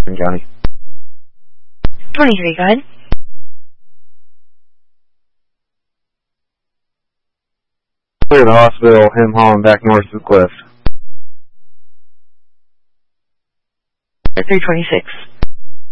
County. 23, go ahead. Clear the hospital, him hauling back north to the cliff. 326.